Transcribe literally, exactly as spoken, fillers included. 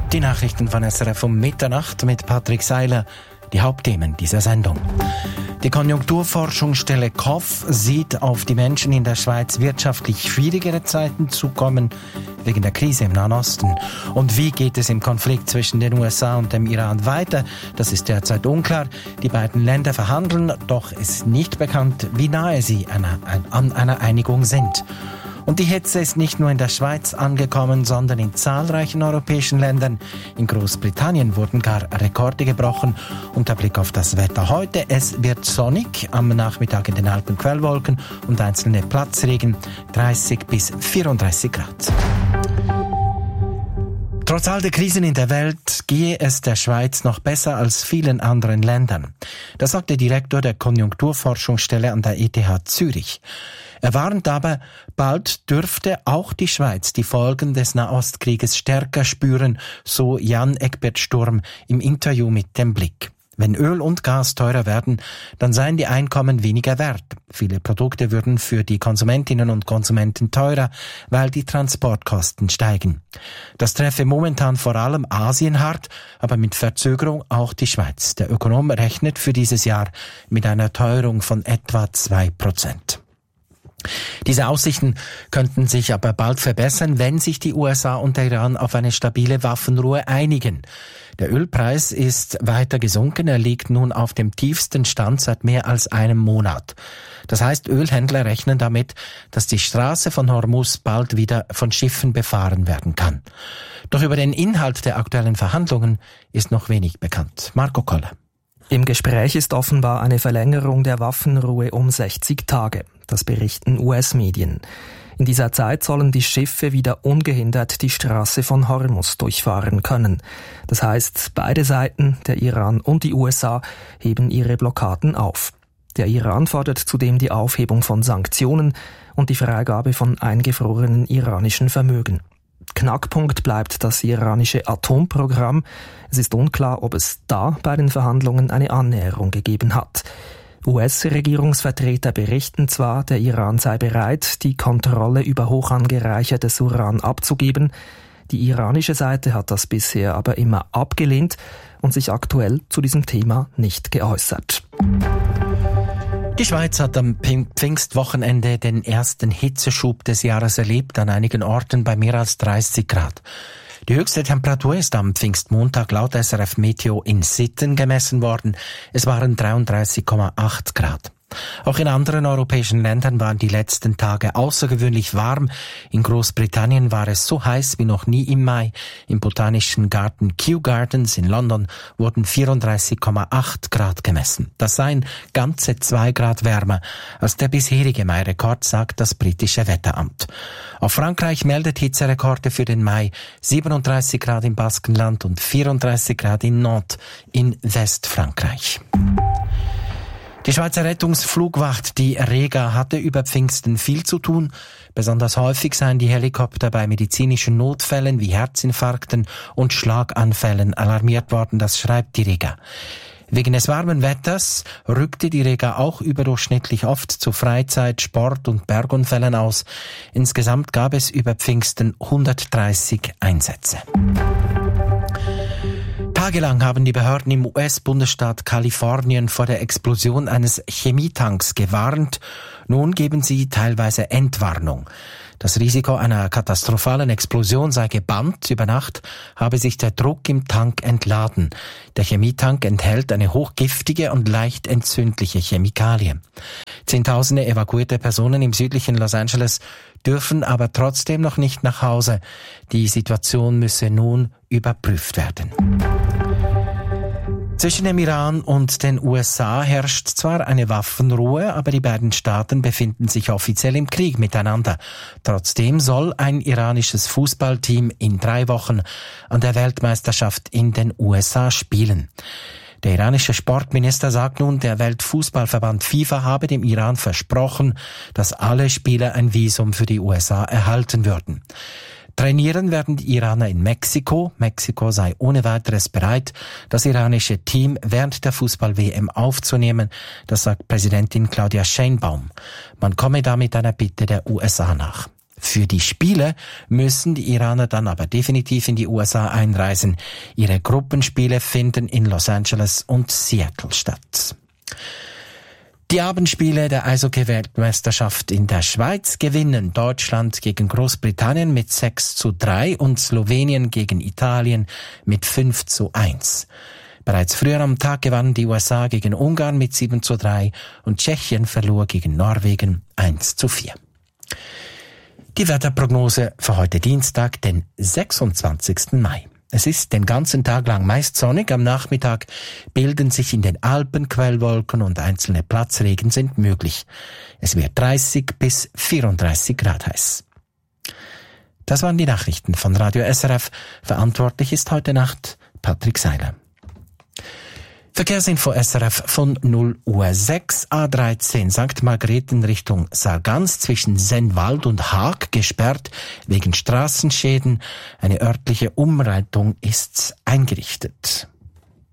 Die Nachrichten von S R F um Mitternacht mit Patrick Seiler. Die Hauptthemen dieser Sendung. Die Konjunkturforschungsstelle K O F sieht auf die Menschen in der Schweiz wirtschaftlich schwierigere Zeiten zukommen wegen der Krise im Nahen Osten. Und wie geht es im Konflikt zwischen den U S A und dem Iran weiter? Das ist derzeit unklar. Die beiden Länder verhandeln, doch ist nicht bekannt, wie nahe sie einer, an einer Einigung sind. Und die Hitze ist nicht nur in der Schweiz angekommen, sondern in zahlreichen europäischen Ländern. In Großbritannien wurden gar Rekorde gebrochen. Und der Blick auf das Wetter heute. Es wird sonnig, am Nachmittag in den Alpen Quellwolken und einzelne Platzregen, dreißig bis vierunddreißig Grad. Trotz all der Krisen in der Welt gehe es der Schweiz noch besser als vielen anderen Ländern. Das sagt der Direktor der Konjunkturforschungsstelle an der E T H Zürich. Er warnt aber, bald dürfte auch die Schweiz die Folgen des Nahostkrieges stärker spüren, so Jan Egbert Sturm im Interview mit dem Blick. Wenn Öl und Gas teurer werden, dann seien die Einkommen weniger wert. Viele Produkte würden für die Konsumentinnen und Konsumenten teurer, weil die Transportkosten steigen. Das treffe momentan vor allem Asien hart, aber mit Verzögerung auch die Schweiz. Der Ökonom rechnet für dieses Jahr mit einer Teuerung von etwa zwei Prozent. Diese Aussichten könnten sich aber bald verbessern, wenn sich die U S A und der Iran auf eine stabile Waffenruhe einigen. Der Ölpreis ist weiter gesunken, er liegt nun auf dem tiefsten Stand seit mehr als einem Monat. Das heißt, Ölhändler rechnen damit, dass die Straße von Hormuz bald wieder von Schiffen befahren werden kann. Doch über den Inhalt der aktuellen Verhandlungen ist noch wenig bekannt. Marco Koller. Im Gespräch ist offenbar eine Verlängerung der Waffenruhe um sechzig Tage. Das berichten U S-Medien. In dieser Zeit sollen die Schiffe wieder ungehindert die Straße von Hormuz durchfahren können. Das heißt, beide Seiten, der Iran und die U S A, heben ihre Blockaden auf. Der Iran fordert zudem die Aufhebung von Sanktionen und die Freigabe von eingefrorenen iranischen Vermögen. Knackpunkt bleibt das iranische Atomprogramm. Es ist unklar, ob es da bei den Verhandlungen eine Annäherung gegeben hat. U S-Regierungsvertreter berichten zwar, der Iran sei bereit, die Kontrolle über hoch angereichertes Uran abzugeben. Die iranische Seite hat das bisher aber immer abgelehnt und sich aktuell zu diesem Thema nicht geäußert. Die Schweiz hat am Pfingstwochenende den ersten Hitzeschub des Jahres erlebt, an einigen Orten bei mehr als dreißig Grad. Die höchste Temperatur ist am Pfingstmontag laut S R F Meteo in Sitten gemessen worden. Es waren dreiunddreißig Komma acht Grad. Auch in anderen europäischen Ländern waren die letzten Tage außergewöhnlich warm. In Großbritannien war es so heiß wie noch nie im Mai. Im botanischen Garten Kew Gardens in London wurden vierunddreißig Komma acht Grad gemessen. Das seien ganze zwei Grad wärmer als der bisherige Mai-Rekord, sagt das britische Wetteramt. Auch Frankreich meldet Hitzerekorde für den Mai. siebenunddreißig Grad im Baskenland und vierunddreißig Grad in Nantes in Westfrankreich. Die Schweizer Rettungsflugwacht, die Rega, hatte über Pfingsten viel zu tun. Besonders häufig seien die Helikopter bei medizinischen Notfällen wie Herzinfarkten und Schlaganfällen alarmiert worden, das schreibt die Rega. Wegen des warmen Wetters rückte die Rega auch überdurchschnittlich oft zu Freizeit-, Sport- und Bergunfällen aus. Insgesamt gab es über Pfingsten hundertdreißig Einsätze. Tagelang haben die Behörden im U S-Bundesstaat Kalifornien vor der Explosion eines Chemietanks gewarnt. Nun geben sie teilweise Entwarnung. Das Risiko einer katastrophalen Explosion sei gebannt. Über Nacht habe sich der Druck im Tank entladen. Der Chemietank enthält eine hochgiftige und leicht entzündliche Chemikalie. Zehntausende evakuierte Personen im südlichen Los Angeles dürfen aber trotzdem noch nicht nach Hause. Die Situation müsse nun überprüft werden. Zwischen dem Iran und den U S A herrscht zwar eine Waffenruhe, aber die beiden Staaten befinden sich offiziell im Krieg miteinander. Trotzdem soll ein iranisches Fußballteam in drei Wochen an der Weltmeisterschaft in den U S A spielen. Der iranische Sportminister sagt nun, der Weltfußballverband FIFA habe dem Iran versprochen, dass alle Spieler ein Visum für die U S A erhalten würden. Trainieren werden die Iraner in Mexiko. Mexiko sei ohne weiteres bereit, das iranische Team während der Fußball-W M aufzunehmen. Das sagt Präsidentin Claudia Sheinbaum. Man komme damit einer Bitte der U S A nach. Für die Spiele müssen die Iraner dann aber definitiv in die U S A einreisen. Ihre Gruppenspiele finden in Los Angeles und Seattle statt. Die Abendspiele der Eishockey-Weltmeisterschaft in der Schweiz gewinnen Deutschland gegen Großbritannien mit sechs zu drei und Slowenien gegen Italien mit fünf zu eins. Bereits früher am Tag gewannen die U S A gegen Ungarn mit sieben zu drei und Tschechien verlor gegen Norwegen eins zu vier. Die Wetterprognose für heute Dienstag, den sechsundzwanzigsten Mai. Es ist den ganzen Tag lang meist sonnig, am Nachmittag bilden sich in den Alpen Quellwolken und einzelne Platzregen sind möglich. Es wird dreißig bis vierunddreißig Grad heiß. Das waren die Nachrichten von Radio S R F. Verantwortlich ist heute Nacht Patrick Seiler. Verkehrsinfo S R F von null Uhr sechs, A dreizehn Sankt Margrethen Richtung Sargans zwischen Sennwald und Haag gesperrt wegen Straßenschäden. Eine örtliche Umleitung ist eingerichtet.